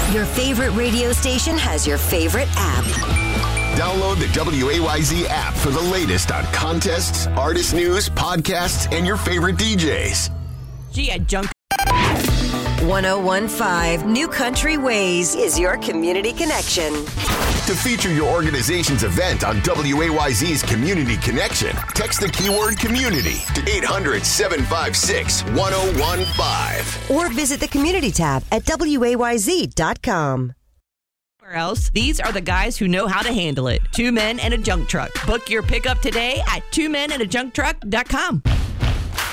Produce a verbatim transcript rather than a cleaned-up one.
Your favorite radio station has your favorite app. Download the W A Y Z app for the latest on contests, artist news, podcasts, and your favorite D Js. Gee, I junk. one oh one point five New Country Ways is your community connection. To feature your organization's event on W A Y Z's Community Connection, text the keyword community to eight hundred, seven five six, one oh one five. Or visit the community tab at W A Y Z dot com. Where else? These are the guys who know how to handle it. Two men and a junk truck. Book your pickup today at two men and a junk truck dot com.